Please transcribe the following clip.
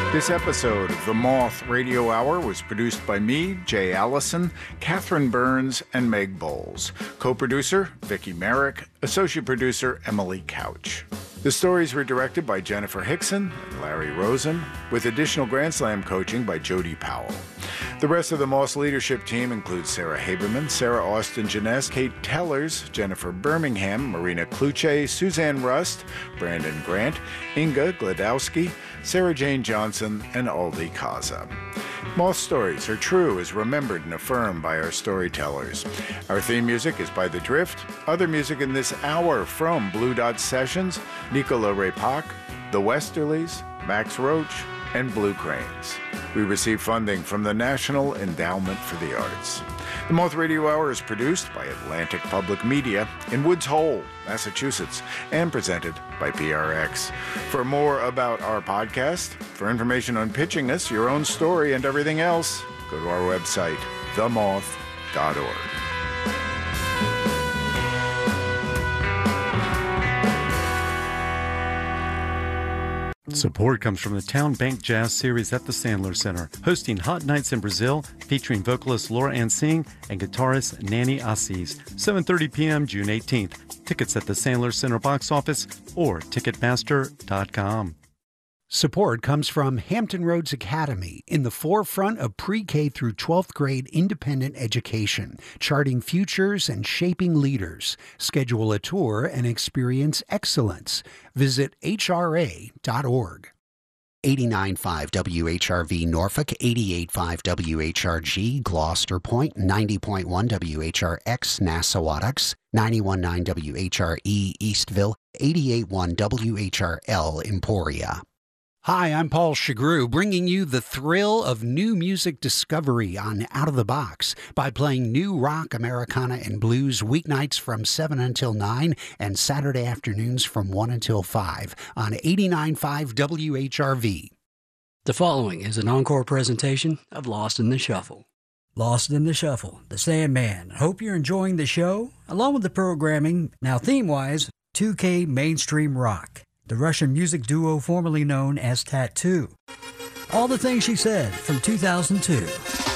This episode of The Moth Radio Hour was produced by me, Jay Allison, Catherine Burns, and Meg Bowles. Co-producer, Vicki Merrick. Associate producer, Emily Couch. The stories were directed by Jennifer Hickson and Larry Rosen, with additional Grand Slam coaching by Jody Powell. The rest of the Moss leadership team includes Sarah Haberman, Sarah Austin-Jeunesse, Kate Tellers, Jennifer Birmingham, Marina Kluche, Suzanne Rust, Brandon Grant, Inga Gladowski, Sarah Jane Johnson, and Aldi Kaza. Moth stories are true as remembered and affirmed by our storytellers. Our theme music is by The Drift. Other music in this hour from Blue Dot Sessions, Nicola Ray-Pak, The Westerlies, Max Roach, and Blue Cranes. We receive funding from the National Endowment for the Arts. The Moth Radio Hour is produced by Atlantic Public Media in Woods Hole, Massachusetts, and presented by PRX. For more about our podcast, for information on pitching us, your own story, and everything else, go to our website, themoth.org. Support comes from the Town Bank Jazz Series at the Sandler Center, hosting Hot Nights in Brazil, featuring vocalist Laura Ann Singh and guitarist Nanny Assis, 7:30 p.m. June 18th. Tickets at the Sandler Center box office or Ticketmaster.com. Support comes from Hampton Roads Academy, in the forefront of pre-K through 12th grade independent education, charting futures and shaping leaders. Schedule a tour and experience excellence. Visit hra.org. 89.5 WHRV Norfolk, 88.5 WHRG Gloucester Point, 90.1 WHRX Nassawadox, 91.9 WHRE Eastville, 88.1 WHRL Emporia. Hi, I'm Paul Shagru, bringing you the thrill of new music discovery on Out of the Box by playing new rock, Americana, and blues weeknights from 7 until 9 and Saturday afternoons from 1 until 5 on 89.5 WHRV. The following is an encore presentation of Lost in the Shuffle. Lost in the Shuffle, The Sandman. Hope you're enjoying the show, along with the programming, now theme-wise, 2K Mainstream Rock. The Russian music duo formerly known as Tattoo. All the Things She Said from 2002.